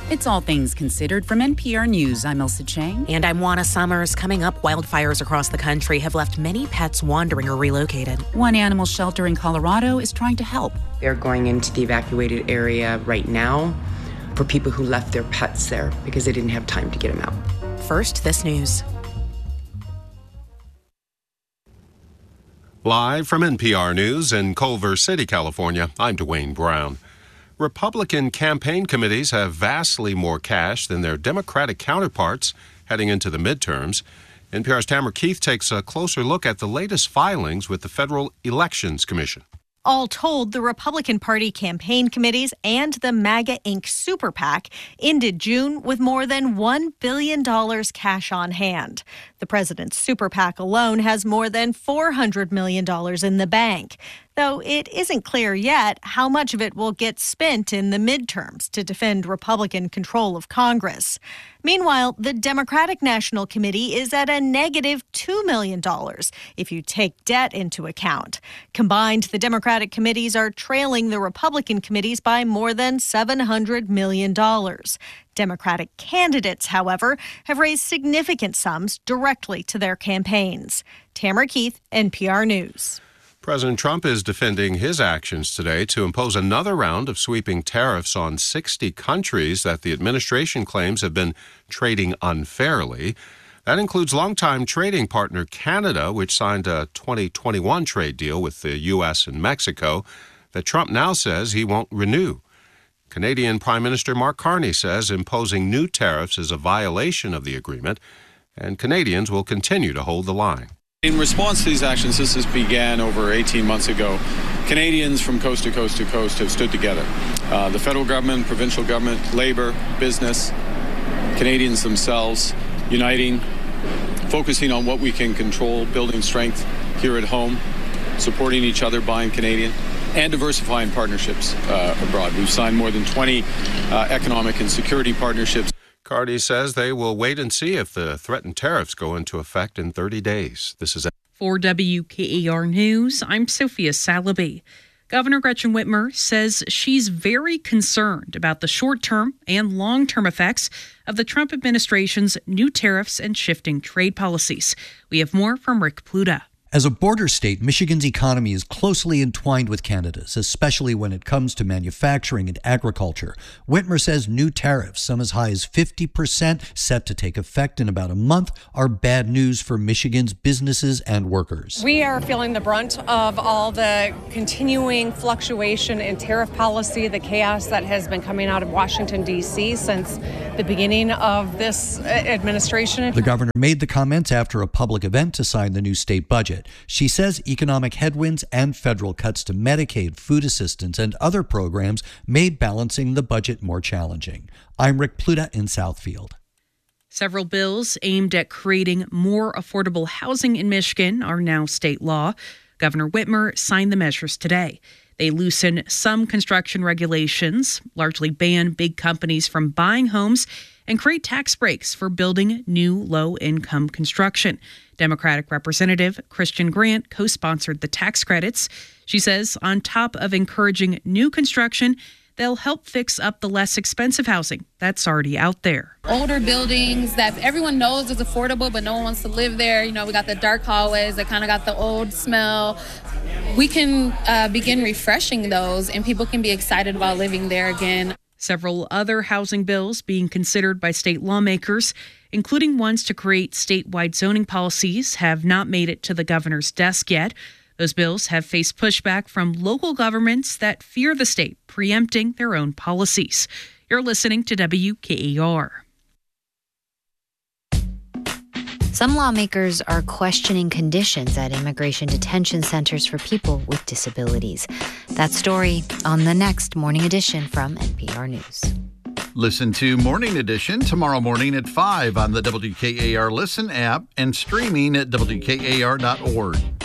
It's All Things Considered from NPR News. I'm Elsa Chang. And I'm Juana Summers. Coming up, wildfires across the country have left many pets wandering or relocated. One animal shelter in Colorado is trying to help. They're going into the evacuated area right now for people who left their pets there because they didn't have time to get them out. First, this news. Live from NPR News in Culver City, California, I'm Dwayne Brown. Republican campaign committees have vastly more cash than their Democratic counterparts heading into the midterms. NPR's Tamara Keith takes a closer look at the latest filings with the Federal Elections Commission. All told, the Republican Party campaign committees and the MAGA Inc. Super PAC ended June with more than $1 billion cash on hand. The president's Super PAC alone has more than $400 million in the bank, though it isn't clear yet how much of it will get spent in the midterms to defend Republican control of Congress. Meanwhile, the Democratic National Committee is at a negative $2 million if you take debt into account. Combined, the Democratic committees are trailing the Republican committees by more than $700 million. Democratic candidates, however, have raised significant sums directly to their campaigns. Tamara Keith, NPR News. President Trump is defending his actions today to impose another round of sweeping tariffs on 60 countries that the administration claims have been trading unfairly. That includes longtime trading partner Canada, which signed a 2021 trade deal with the U.S. and Mexico that Trump now says he won't renew. Canadian Prime Minister Mark Carney says imposing new tariffs is a violation of the agreement, and Canadians will continue to hold the line. In response to these actions, this began over 18 months ago. Canadians from coast to coast to coast have stood together. The federal government, provincial government, labor, business, Canadians themselves, uniting, focusing on what we can control, building strength here at home, supporting each other, buying Canadian, and diversifying partnerships abroad. We've signed more than 20 economic and security partnerships. Carney says they will wait and see if the threatened tariffs go into effect in 30 days. This is For WKAR News, I'm Sophia Salaby. Governor Gretchen Whitmer says she's very concerned about the short-term and long-term effects of the Trump administration's new tariffs and shifting trade policies. We have more from Rick Pluta. As a border state, Michigan's economy is closely entwined with Canada's, especially when it comes to manufacturing and agriculture. Whitmer says new tariffs, some as high as 50%, set to take effect in about a month, are bad news for Michigan's businesses and workers. We are feeling the brunt of all the continuing fluctuation in tariff policy, the chaos that has been coming out of Washington, D.C. since the beginning of this administration. The governor made the comments after a public event to sign the new state budget. She says economic headwinds and federal cuts to Medicaid, food assistance, and other programs made balancing the budget more challenging. I'm Rick Pluta in Southfield. Several bills aimed at creating more affordable housing in Michigan are now state law. Governor Whitmer signed the measures today. They loosen some construction regulations, largely ban big companies from buying homes, and create tax breaks for building new low-income construction. Democratic Representative Christian Grant co-sponsored the tax credits. She says on top of encouraging new construction, they'll help fix up the less expensive housing that's already out there. Older buildings that everyone knows is affordable, but no one wants to live there. You know, we got the dark hallways that kind of got the old smell. We can begin refreshing those, and people can be excited about living there again. Several other housing bills being considered by state lawmakers, including ones to create statewide zoning policies, have not made it to the governor's desk yet. Those bills have faced pushback from local governments that fear the state preempting their own policies. You're listening to WKAR. Some lawmakers are questioning conditions at immigration detention centers for people with disabilities. That story on the next Morning Edition from NPR News. Listen to Morning Edition tomorrow morning at 5 on the WKAR Listen app and streaming at WKAR.org.